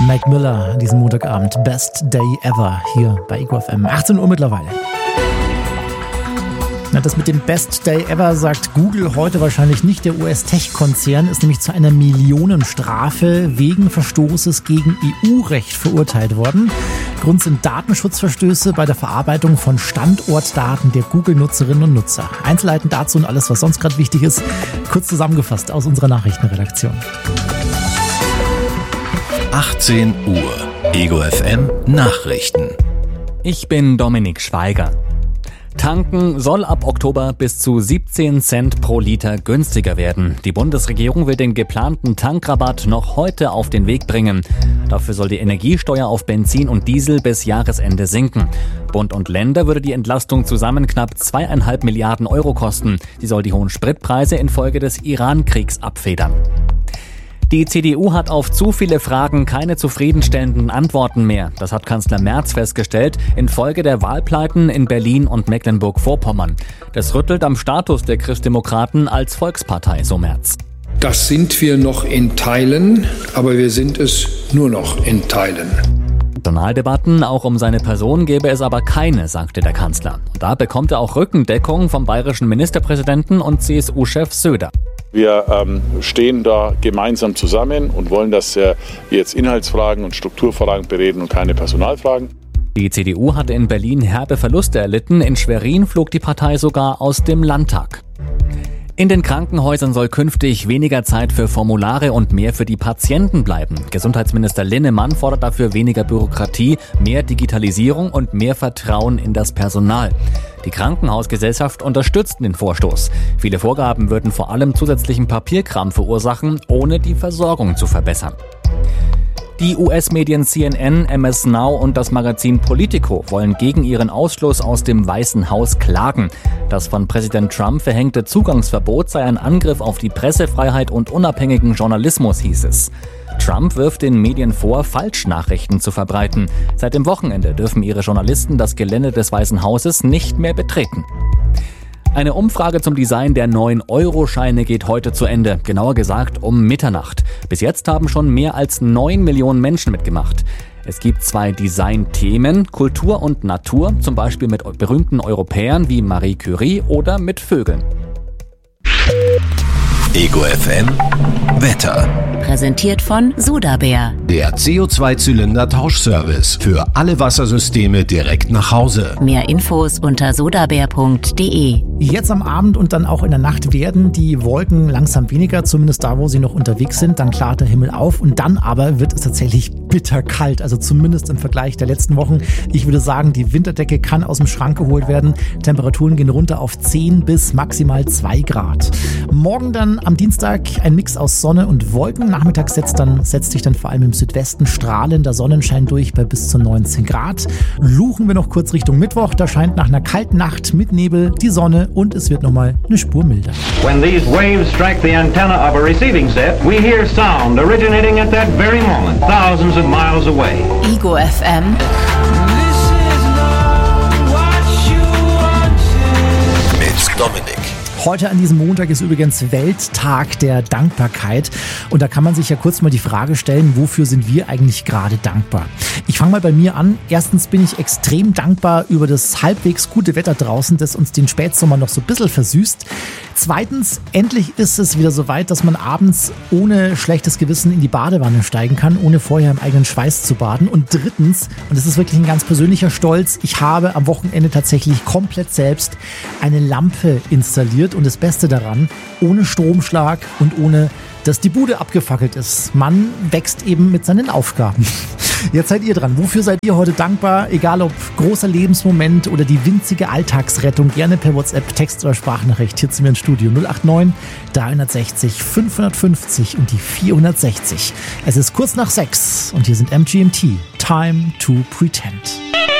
Mac Miller an diesem Montagabend. Best Day Ever hier bei Ego FM. 18 Uhr mittlerweile. Na, das mit dem Best Day Ever sagt Google heute wahrscheinlich nicht. Der US-Tech-Konzern ist nämlich zu einer Millionenstrafe wegen Verstoßes gegen EU-Recht verurteilt worden. Grund sind Datenschutzverstöße bei der Verarbeitung von Standortdaten der Google-Nutzerinnen und Nutzer. Einzelheiten dazu und alles, was sonst gerade wichtig ist, kurz zusammengefasst aus unserer Nachrichtenredaktion. 18 Uhr. Ego FM Nachrichten. Ich bin Dominik Schweiger. Tanken soll ab Oktober bis zu 17 Cent pro Liter günstiger werden. Die Bundesregierung will den geplanten Tankrabatt noch heute auf den Weg bringen. Dafür soll die Energiesteuer auf Benzin und Diesel bis Jahresende sinken. Bund und Länder würde die Entlastung zusammen knapp 2,5 Milliarden Euro kosten. Die soll die hohen Spritpreise infolge des Iran-Kriegs abfedern. Die CDU hat auf zu viele Fragen keine zufriedenstellenden Antworten mehr. Das hat Kanzler Merz festgestellt infolge der Wahlpleiten in Berlin und Mecklenburg-Vorpommern. Das rüttelt am Status der Christdemokraten als Volkspartei, so Merz. Das sind wir noch in Teilen, aber wir sind es nur noch in Teilen. Personaldebatten auch um seine Person gäbe es aber keine, sagte der Kanzler. Und da bekommt er auch Rückendeckung vom bayerischen Ministerpräsidenten und CSU-Chef Söder. Wir stehen da gemeinsam zusammen und wollen, dass wir jetzt Inhaltsfragen und Strukturfragen bereden und keine Personalfragen. Die CDU hatte in Berlin herbe Verluste erlitten. In Schwerin flog die Partei sogar aus dem Landtag. In den Krankenhäusern soll künftig weniger Zeit für Formulare und mehr für die Patienten bleiben. Gesundheitsminister Linnemann fordert dafür weniger Bürokratie, mehr Digitalisierung und mehr Vertrauen in das Personal. Die Krankenhausgesellschaft unterstützt den Vorstoß. Viele Vorgaben würden vor allem zusätzlichen Papierkram verursachen, ohne die Versorgung zu verbessern. Die US-Medien CNN, MS Now und das Magazin Politico wollen gegen ihren Ausschluss aus dem Weißen Haus klagen. Das von Präsident Trump verhängte Zugangsverbot sei ein Angriff auf die Pressefreiheit und unabhängigen Journalismus, hieß es. Trump wirft den Medien vor, Falschnachrichten zu verbreiten. Seit dem Wochenende dürfen ihre Journalisten das Gelände des Weißen Hauses nicht mehr betreten. Eine Umfrage zum Design der neuen Euro-Scheine geht heute zu Ende, genauer gesagt um Mitternacht. Bis jetzt haben schon mehr als 9 Millionen Menschen mitgemacht. Es gibt 2 Design-Themen, Kultur und Natur, zum Beispiel mit berühmten Europäern wie Marie Curie oder mit Vögeln. Ego FM Wetter. Präsentiert von Sodabär. Der CO2-Zylinder-Tauschservice für alle Wassersysteme direkt nach Hause. Mehr Infos unter sodabär.de. Jetzt am Abend und dann auch in der Nacht werden die Wolken langsam weniger, zumindest da, wo sie noch unterwegs sind. Dann klart der Himmel auf und dann aber wird es tatsächlich bitterkalt, also zumindest im Vergleich der letzten Wochen. Ich würde sagen, die Winterdecke kann aus dem Schrank geholt werden. Temperaturen gehen runter auf 10 bis maximal 2 Grad. Morgen dann am Dienstag ein Mix aus Sonne und Wolken. Nachmittags setzt sich dann vor allem im Südwesten strahlender Sonnenschein durch bei bis zu 19 Grad. Luchen wir noch kurz Richtung Mittwoch. Da scheint nach einer kalten Nacht mit Nebel die Sonne und es wird nochmal eine Spur milder. When these waves strike the antenna of a receiving set, we hear sound originating at that very moment, thousands of miles away. Ego FM. Mit Dominik. Heute an diesem Montag ist übrigens Welttag der Dankbarkeit und da kann man sich ja kurz mal die Frage stellen, wofür sind wir eigentlich gerade dankbar? Ich fange mal bei mir an. Erstens bin ich extrem dankbar über das halbwegs gute Wetter draußen, das uns den Spätsommer noch so ein bisschen versüßt. Zweitens, endlich ist es wieder so weit, dass man abends ohne schlechtes Gewissen in die Badewanne steigen kann, ohne vorher im eigenen Schweiß zu baden. Und drittens, und das ist wirklich ein ganz persönlicher Stolz, ich habe am Wochenende tatsächlich komplett selbst eine Lampe installiert. Und das Beste daran, ohne Stromschlag und ohne, dass die Bude abgefackelt ist. Man wächst eben mit seinen Aufgaben. Jetzt seid ihr dran. Wofür seid ihr heute dankbar? Egal ob großer Lebensmoment oder die winzige Alltagsrettung. Gerne per WhatsApp, Text oder Sprachnachricht hier zu mir ins Studio. 089 360 550 und die 460. Es ist kurz nach 6 und hier sind MGMT. Time to Pretend.